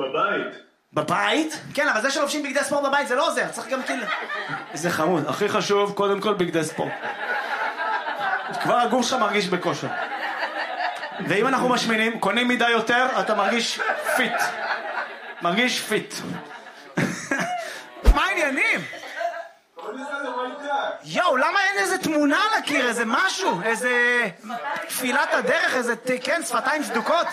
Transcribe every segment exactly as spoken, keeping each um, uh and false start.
בבית. בבית? כן, אבל זה שלובשים בגדי ספורט בבית זה לא עוזר, צריך גם כאילו... זה חמוד, הכי חשוב, קודם כל בגדי ספורט. כבר הגוף שלך מרגיש בכושר. ואם אנחנו משמינים, קונים מידה יותר, אתה מרגיש פיט. מרגיש פיט. מה העניינים? יואו, למה אין איזה תמונה על הקיר, איזה משהו? איזה... תפילת הדרך, איזה... כן, שפתיים סדוקות?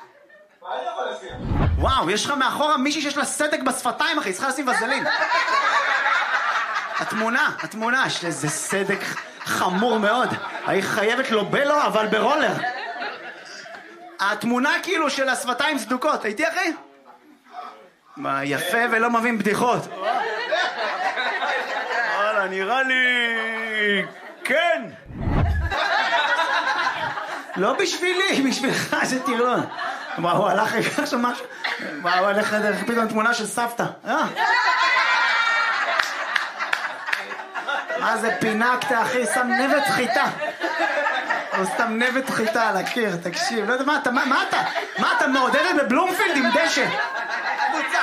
וואו, יש לך מאחורה מישהי שיש לה סדק בשפתיים, אחי, צריכה לשים וזלין. התמונה, התמונה, יש איזה סדק חמור מאוד. היא חייבת לו בלו, אבל ברולר. התמונה כאילו של השפתיים סדוקות, הייתי אחי? מה, יפה ולא מבין בדיחות. וואלה, נראה לי... כן. לא בשבילי, בשבילך שתראו. וואו, הוא הלך לקח שם משהו. וואו, הוא הלך דרך פתאום תמונה של סבתא. מה זה פינקת, אחי? שם נבט חיטה. הוא שם נבט חיטה על הקיר, תקשיב. לא יודע, מה אתה? מה אתה? מה אתה מעודדת בבלומפילד עם דשא? קבוצה.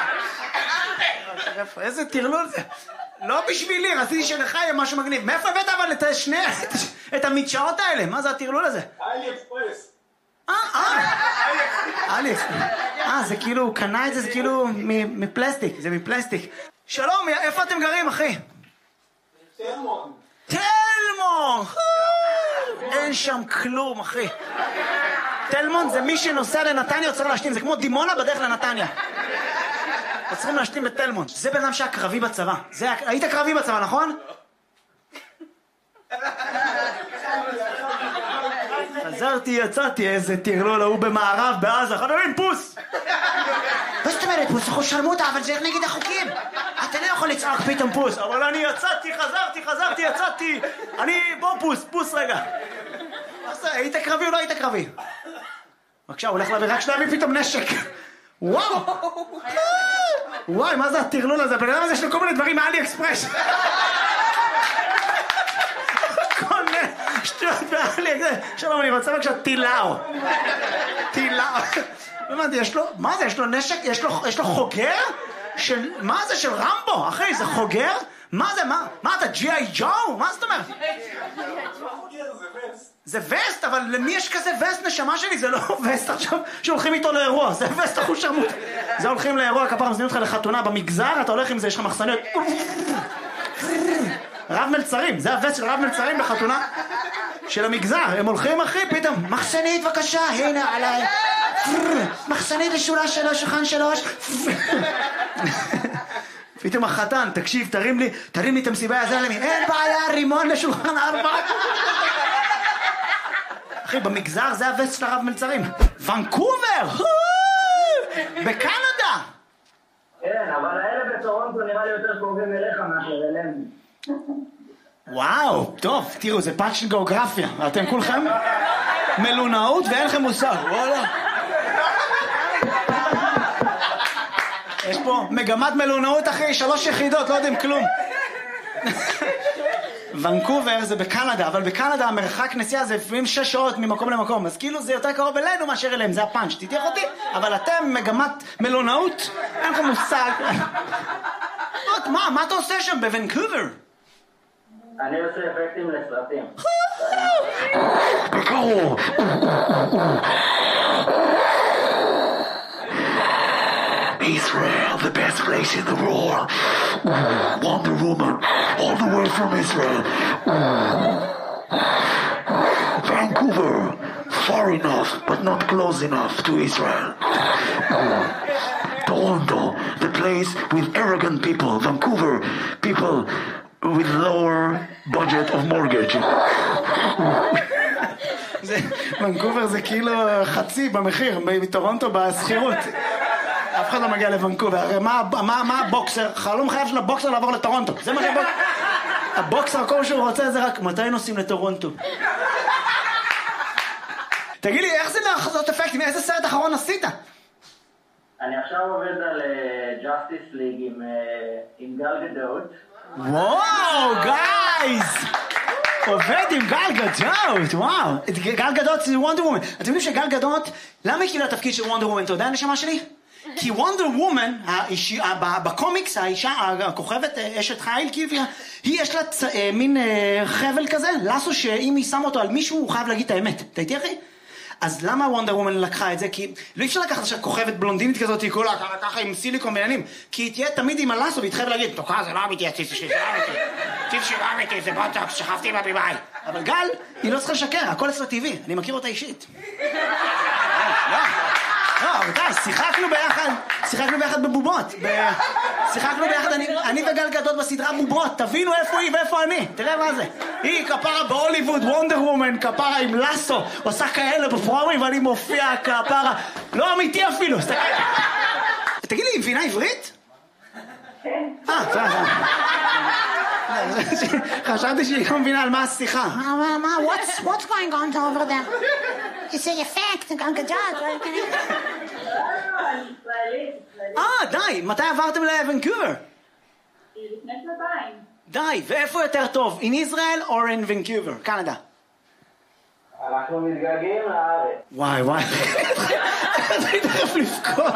איזה טרלול זה. לא בשבילי, רציתי שלך יהיה משהו מגניב. מאיפה הבאת אבל את השני, את המדשאות האלה? מה זה הטרלול הזה? אלי אקספרס. אה, אה. אלי אקספרס. אה, זה כאילו, הוא קנה את זה, זה כאילו מפלסטיק. זה מפלסטיק. שלום, איפה אתם גרים, אחי? תלמון. תלמון! אין שם כלום, אחי. תלמון זה מי שנוסע לנתניה יוצר להשתים, זה כמו דימונה בדרך לנתניה. יוצרים להשתים בתלמון. זה בן אדם שהיה קרבי בצבא. היית קרבי בצבא, נכון? חזרתי, יצאתי, איזה תרלול, הוא במערב, בעזה, חברים, פוס! מה זאת אומרת, פוס? אנחנו שרמוטה, אבל זה נגד החוקים. אתה לא יכול לצעוק פתאום פוס. אבל אני יצאתי, חזרתי, חזרתי, יצאתי. אני, בוא פוס, פוס רגע. היית קרבי או לא היית קרבי? בבקשה, הוא הולך להביא רק שניים פתאום נשק. וואו! וואי, מה זה הטרלול הזה? הבן אדם הזה יש לו כל מיני דברים מאלי אקספרס. כל מיני שטויות באלי אקספרס. שלום, אני רוצה בבקשה טילאו. טילאו. לא הבנתי, יש לו... מה זה? יש לו נשק? יש לו חוגר? של... מה זה? של רמבו? אחי, זה חוגר? מה זה? מה? מה אתה? ג'י איי ג'ו? מה זאת אומרת? זה וסט, אבל למי יש כזה וסט נשמה שלי? זה לא וסט עכשיו שהולכים איתו לאירוע, זה וסט אחוז שרמות. זה הולכים לאירוע, כפר מזמין אותך לחתונה במגזר, אתה הולך עם זה, יש לך מחסניות. רב מלצרים, זה הווסט של רב מלצרים בחתונה של המגזר. הם הולכים אחי, פתאום, מחסנית בבקשה, הנה עליי. מחסנית לשולה שלוש, שולחן שלוש. פתאום החתן, תקשיב, תרים לי, תרים לי את המסיבה הזה על ימין. אין בעיה, רימון לשולחן ארבע. אחי, במגזר זה הווסט של הרב מלצרים. ונקובר! בקנדה! כן, אבל האלה בטורונטו נראה לי יותר קרובים אליך מאשר אלינו. וואו, טוב, תראו, זה פאנץ' של גיאוגרפיה. אתם כולכם מלונאות ואין לכם מושג, וואלה. יש פה מגמת מלונאות אחרי שלוש יחידות, לא יודעים כלום. ונקובר זה בקנדה, אבל בקנדה המרחק נסיעה זה לפעמים שש שעות ממקום למקום, אז כאילו זה יותר קרוב אלינו מאשר אליהם, זה הפאנץ', תתייח אותי, אבל אתם מגמת מלונאות, אין לכם מושג. מה, מה אתה עושה שם בוונקובר? אני עושה אפקטים לסרטים. בקרוב! Israel, the best place in the world. Wonder Woman, all the way from Israel. Vancouver, far enough, but not close enough to Israel. Toronto, the place with arrogant people. Vancouver, people with lower budget of mortgage. ונקובר זה כאילו חצי במחיר, מטורונטו בסחירות. אף אחד לא מגיע לוונקובר. הרי מה, מה, מה הבוקסר? חלום חייב של הבוקסר לעבור לטורונטו. זה מה שבוק... הבוקסר, כל שהוא רוצה זה רק מתי נוסעים לטורונטו. תגיד לי, איך זה לעשות אפקטים? איזה סרט אחרון עשית? אני עכשיו עובד על Justice League עם, עם גל גדות. וואו, גייז! עובד עם גל גדות, וואו. גל גדות זה וונדר וומן. אתם יודעים שגל גדות, למה היא קיבלה תפקיד של וונדר וומן? אתה יודע, הנשמה שלי? כי וונדר וומן, בקומיקס, האישה, הכוכבת, אשת חיל, כאילו, היא יש לה מין חבל כזה, לסו שאם היא שם אותו על מישהו, הוא חייב להגיד את האמת. אתה איתי אחי? אז למה וונדר וומן לקחה את זה? כי לא אפשר לקחת עכשיו כוכבת בלונדינית כזאת, היא כולה ככה עם סיליקון בעניינים, כי היא תהיה תמיד עם הלסו, והיא תחייב להגיד, תוקע, זה לא אמיתי, הציץ שלי, זה לא אמיתי, הציץ שלי לא אמיתי, זה בוטוקס, שכבתי עם הביבאי. אבל גל, היא לא צריכה לשקר, הכל אצלה טבעי, אני מכיר אותה אישית. לא, רבותיי, שיחקנו ביחד, שיחקנו ביחד בבובות, שיחקנו ביחד, אני וגל גדות בסדרה בובות, תבינו איפה היא ואיפה אני, תראה מה זה. היא כפרה בהוליווד, וונדר וומן, כפרה עם לסו, עושה כאלה בפרומים ואני מופיע כפרה, לא אמיתי אפילו. תגיד לי, היא מבינה עברית? כן. אה, זה, זה. חשבתי שהיא לא מבינה על מה השיחה. מה, what's going on over there? It's a effect, good job. אה, די, מתי עברתם לוונקובר? לפני שנתיים. די, ואיפה יותר טוב? In Israel or in Vancouver? קנדה. אנחנו מתגעגעים לארץ. וואי וואי. אני תכף לבכות.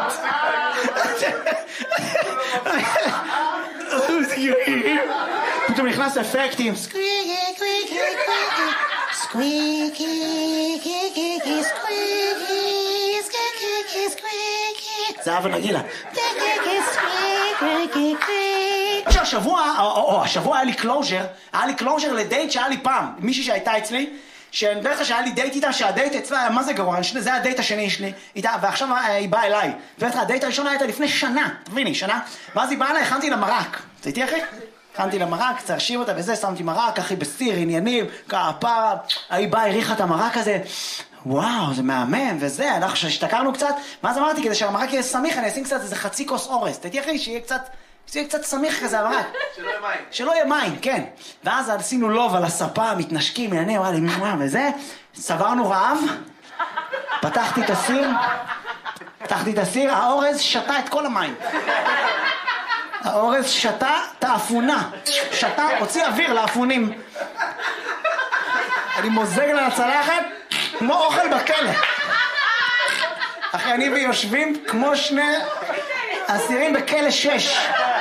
פתאום נכנס אפקטים. Squeaky, squeaky, squeaky, squeaky, squeaky, squeaky, squeaky. זה אבא נגילה. Squeaky, squeaky, squeaky. עכשיו השבוע, או השבוע היה לי קלוז'ר, היה לי קלוז'ר לדייט שהיה לי פעם, מישהי שהייתה אצלי, שאני מדבר לך שהיה לי דייט איתה, שהדייט אצלה היה מה זה גרוע, זה היה הדייט השני שלי איתה, ועכשיו היא באה אליי. ובאמת הדייט הראשון היה איתה לפני שנה, תביני, שנה, ואז היא באה אליי, הכנתי לה מרק. אתה איתי אחי? הכנתי לה מרק, צרשים אותה וזה, שמתי מרק, אחי בסיר, עניינים, כפרה, היא באה, הריחה את המרק הזה, וואו, זה מהמם, וזה, אנחנו השתכרנו קצת, ואז אמרתי, כדי שהמרק יהיה סמיך, אני אשים קצת איזה חצי כוס אורז, אתה איתי אחי, שיהיה קצת... זה יהיה קצת סמיך כזה, המרק. שלא יהיה מים. שלא יהיה מים, כן. ואז עשינו לוב על הספה, מתנשקים, יענה, וואלה, מה, וזה. סברנו רעב, פתחתי את הסיר, פתחתי את הסיר, האורז שתה את כל המים. האורז שתה את האפונה. שתה, הוציא אוויר לאפונים. אני מוזג לה לצלחת, כמו אוכל בכלא. אחי, אני ויושבים כמו שני... אסירים בכלא שש.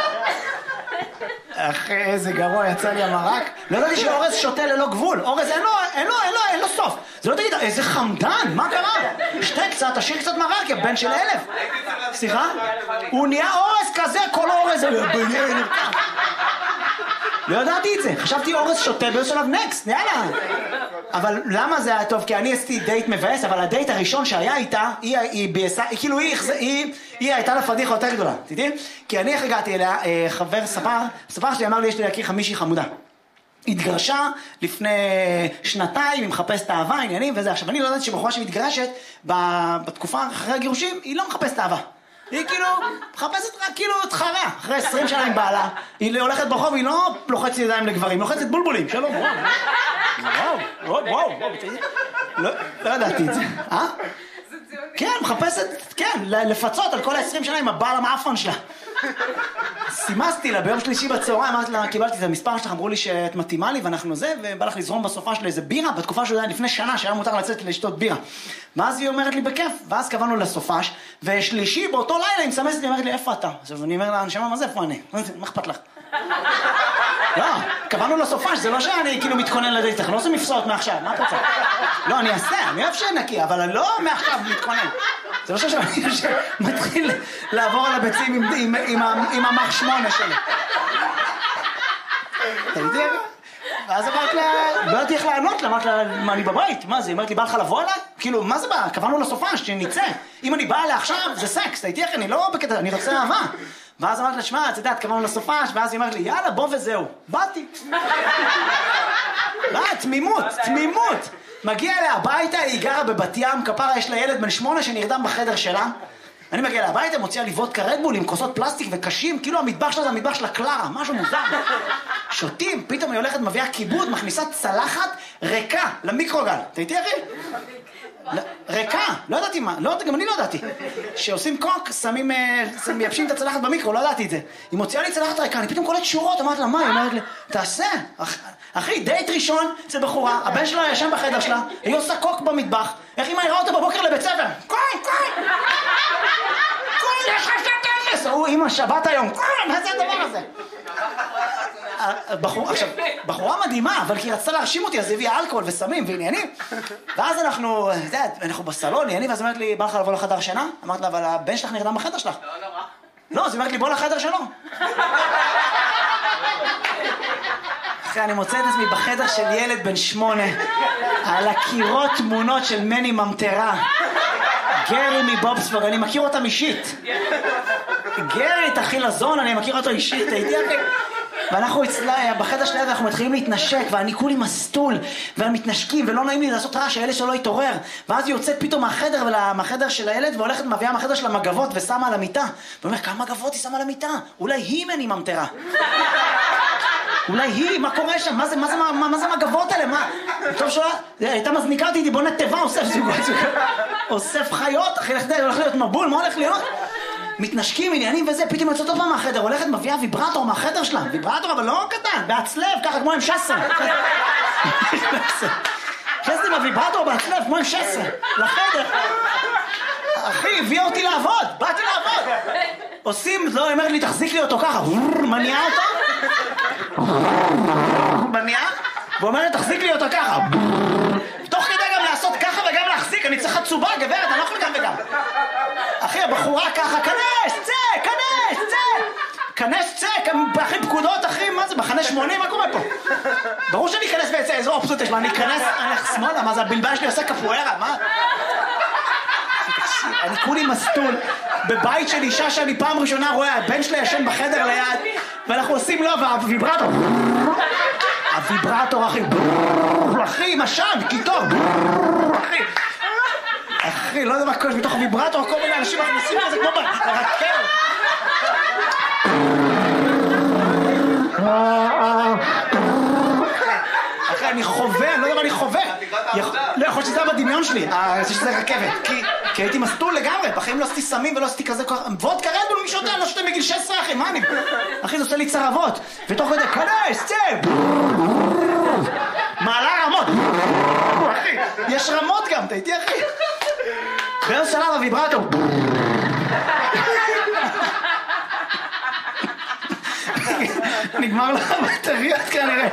אחי, איזה גרוע יצא לי המרק. לא ידעתי שאורז שותה ללא גבול. אורז אין לו, אין לו, אין לו, אין לו סוף. זה לא תגיד, איזה חמדן, מה קרה? שתה קצת, תשאיר קצת מרק, יא בן של אלף. סליחה? הוא נהיה אורז כזה, כל אורז. לא ידעתי את זה. חשבתי אורז שותה באיזשהו שלב נקסט, יאללה. אבל למה זה היה טוב? כי אני עשיתי דייט מבאס, אבל הדייט הראשון שהיה איתה, היא, היא בייסה, כאילו היא, היא, היא הייתה לה פדיחה יותר גדולה, תדעי? כי אני איך הגעתי אליה, חבר ספר, ספר שלי אמר לי, יש לי להכיר חמישי חמודה. התגרשה לפני שנתיים, היא מחפשת אהבה, עניינים וזה. עכשיו, אני לא יודעת שבחורה שמתגרשת, בתקופה אחרי הגירושים, היא לא מחפשת אהבה. היא כאילו מחפשת רק כאילו תחרה, אחרי עשרים שנה עם בעלה. היא הולכת ברחוב, היא לא לוחצת ידיים לגברים, היא לוחצת בולבולים. שלום, וואו, וואו, וואו, וואו, לא ידעתי את זה. אה? כן, מחפשת, כן, לפצות על כל ה-עשרים שנה עם הבעל המאפון שלה. סימסתי לה ביום שלישי בצהריים, אמרתי לה, קיבלתי את המספר שלך, אמרו לי שאת מתאימה לי ואנחנו זה, ובא לך לזרום בסופה של איזה בירה, בתקופה שזה היה לפני שנה, שהיה מותר לצאת לשתות בירה. ואז היא אומרת לי בכיף, ואז קבענו לסופש, ושלישי באותו לילה היא מסמסת לי, אומרת לי, איפה אתה? אז אני אומר לה, נשמה, מה זה, איפה אני? מה אכפת לך? לא, קבענו לסופש, זה לא שאני כאילו מתכונן לדייט, אנחנו לא עושים מפסעות מעכשיו, מה אתה רוצה? לא, אני אעשה, אני אוהב שנקי, אבל אני לא מעכשיו מתכונן. זה לא שאני מתחיל לעבור על הביצים עם המח שמונה שלי. אתה יודע? ואז אמרת לה, לא יודעת איך לענות לה, אמרת לה, מה, אני בבית? מה זה? היא אמרת לי, בא לך לבוא אליי? כאילו, מה זה בא? קבענו לסופש, שנצא. אם אני באה אליה עכשיו, זה סקס, אתה איתי איך? אני לא בקטע, אני רוצה אהבה. ואז אמרת לה, שמע, את יודעת, קבענו לסופש, ואז היא אמרת לי, יאללה, בוא וזהו. באתי. מה, תמימות, תמימות. מגיע אליה הביתה, היא גרה בבת ים, כפרה, יש לה ילד בן שמונה שנרדם בחדר שלה. אני מגיע אליה הביתה, מוציאה לי וודקה רדבול עם כוסות פלסטיק וקשים, כאילו המטבח שלה זה המטבח של הקלרה, משהו מוזר. שותים, פתאום היא הולכת, מביאה כיבוד, מכניסה צלחת ריקה למיקרוגל. אתה איתי אחי? ריקה, לא ידעתי מה, גם אני לא ידעתי. שעושים קוק, שמים, מייבשים את הצלחת במיקרו, לא ידעתי את זה. היא מוציאה לי צלחת ריקה, אני פתאום קולט שורות, אמרת לה, מה? היא אומרת לי, תעשה. אחי, דייט ראשון, זה בחורה, הבן שלה ישן בחדר שלה, היא עושה קוק במטבח, איך אמא יראה אותה בבוקר לבית ספר? קוק, קוק! קוק, השבת היום, מה זה הדבר הזה? עכשיו, בחורה מדהימה, אבל כי היא רצתה להרשים אותי, אז הביאה אלכוהול וסמים ועניינים. ואז אנחנו, אתה יודע, אנחנו בסלון, עניינים, ואז אומרת לי, בא לך לבוא לחדר שינה? אמרת לה, אבל הבן שלך נרדם בחדר שלך. לא, לא, מה? לא, אז היא אומרת לי, בוא לחדר שלו. אחרי, אני מוצא את עצמי בחדר של ילד בן שמונה, על הקירות תמונות של מני ממטרה. גרי מבובספוג, אני מכיר אותם אישית. גרי, תחיל הזון, אני מכיר אותו אישית, הייתי אחי. ואנחנו אצלה, בחדר שלי אנחנו מתחילים להתנשק, ואני כולי מסטול, ומתנשקים, ולא נעים לי לעשות רעש, שהילד שלו יתעורר. ואז היא יוצאת פתאום מהחדר, מהחדר של הילד, והולכת מביאה מהחדר של המגבות, ושמה על המיטה. ואומר, כמה מגבות היא שמה על המיטה? אולי היא מני ממטרה. אולי היא, מה קורה שם? מה זה, מה זה, מה, מה זה מגבות האלה? מה? טוב שלה, הייתה מזניקה אותי, בוא נטבע, אוסף זוגות, אוסף חיות, אחי, הולך להיות מבול, מה הולך להיות? מתנשקים, עניינים וזה, פתאום יוצאת עוד פעם מהחדר, הולכת מביאה ויברטור מהחדר שלה, ויברטור אבל לא קטן, בהצלב, ככה כמו עם שסר. חסתי בוויברטור בהצלב, כמו עם שסר, לחדר. אחי, הביאה אותי לעבוד, באתי לעבוד. עושים, לא, היא אומרת לי, תחזיק לי אותו ככה, מניעה אותו. מניעה, ואומרת, תחזיק לי אותו ככה. תוך כדי גם לעשות ככה וגם להחזיק, אני צריך חצובה, גברת, אני לא יכול גם וגם. אחי, הבחורה ככה, כנס, צא, כנס, צא. כנס, צא, אחי, פקודות, אחי, מה זה, בחנה שמונים, מה קורה פה? ברור שאני אכנס ויצא, איזו אופציות יש, מה, אני אכנס, אני אלך שמאלה, מה זה, הבלבל שלי עושה קפוארה, מה? אני כולי מסטול בבית של אישה שאני פעם ראשונה רואה, הבן שלי ישן בחדר ליד, ואנחנו עושים לו, והוויברטור, הוויברטור, אחי, אחי, משן, קיטור, אחי, אחי, לא יודע מה קורה, מתוך הוויברטור, כל מיני אנשים מכניסים לזה כמו ברקר. אחי, אני חווה, אני לא יודע מה אני חווה. לא, יכול שזה היה בדמיון שלי, שזה רכבת, כי הייתי מסטול לגמרי, בחיים לא עשיתי סמים ולא עשיתי כזה כוח, וודקה רדבול מי שותה, לא שותה בגיל שש עשרה, אחי, מה אני? אחי, זה עושה לי צרבות, ותוך כדי, כנס, צא! מעלה רמות, אחי, יש רמות גם, אתה איתי, אחי? באיזה שלב הוויברטור. נגמר לך בטריות כנראה.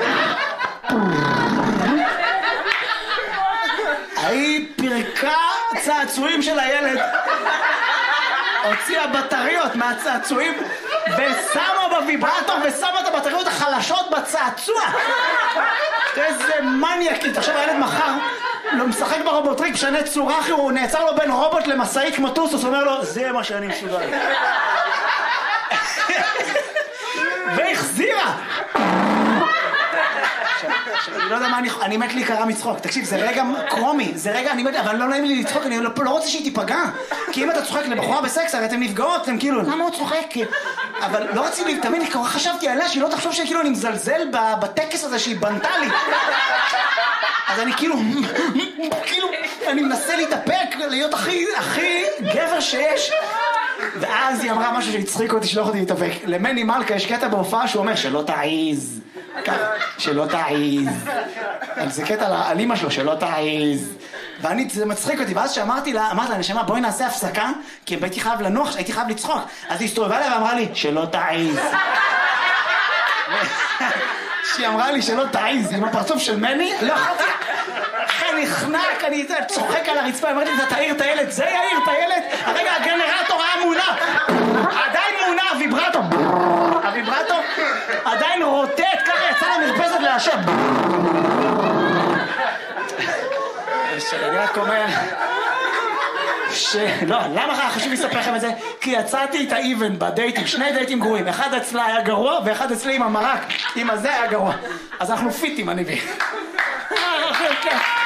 היא פרקה צעצועים של הילד, הוציאה בטריות מהצעצועים ושמה בוויברטור ושמה את הבטריות החלשות בצעצוע. איזה מניאקית. עכשיו הילד מחר לא משחק ברובוטריק, משנה צורה, אחי, הוא נעצר לו בין רובוט למסעית כמו טוסוס, אומר לו, זה מה שאני מסוגל. והחזירה. אני לא יודע מה אני... אני מת להיקרא מצחוק. תקשיב, זה רגע קרומי, זה רגע, אני מת... אבל לא נעים לי לצחוק, אני לא רוצה שהיא תיפגע. כי אם אתה צוחק לבחורה בסקס, הרי אתם נפגעות, אתם כאילו, למה הוא צוחק? אבל לא רציתי לי, תמיד, כבר חשבתי עליה שהיא לא תחשוב שכאילו אני מזלזל בטקס הזה שהיא בנתה לי. אז אני כאילו, כאילו, אני מנסה להתאפק, להיות הכי, הכי גבר שיש. ואז היא אמרה משהו שהצחיק אותי, שלא יכולתי להתאפק. למני מלכה יש קטע בהופעה שהוא אומר, שלא תעיז. שלא תעיז. זה קטע על אמא שלו, שלא תעיז. ואני, זה מצחיק אותי, ואז שאמרתי לה, אמרתי לה, נשמה, בואי נעשה הפסקה, כי הייתי חייב לנוח, הייתי חייב לצחוק. אז היא הסתובבה לה ואמרה לי, שלא תעיז. שהיא אמרה לי שלא תעיז, עם הפרצוף של מני, לא יכולתי. אחרי נחנק, אני צוחק על הרצפה, אמרתי, אתה תעיר את הילד, זה יעיר את הילד? הרגע הגנרטור היה מונע, עדיין מונע, הוויברטור, הוויברטור עדיין רוטט, ככה יצא למרפסת להשב. אני רק אומר, שלא, למה חשוב לספר לכם את זה? כי יצאתי איתה איבן בדייטים, שני דייטים גרועים, אחד אצלה היה גרוע ואחד אצלי עם המרק, עם הזה היה גרוע. אז אנחנו פיטים, אני בי.